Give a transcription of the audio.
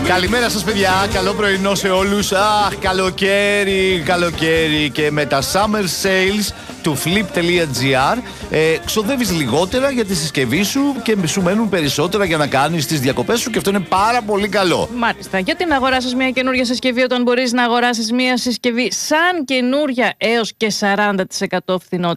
Καλημέρα σας παιδιά, καλό πρωινό σε όλους. Αχ, καλοκαίρι και με τα summer sales του flip.gr ξοδεύεις λιγότερα για τη συσκευή σου και σου μένουν περισσότερα για να κάνεις τις διακοπές σου και αυτό είναι πάρα πολύ καλό. Μάλιστα. Γιατί να αγοράσεις μια καινούργια συσκευή όταν μπορείς να αγοράσεις μια συσκευή σαν καινούρια έως και 40% φθηνότερα?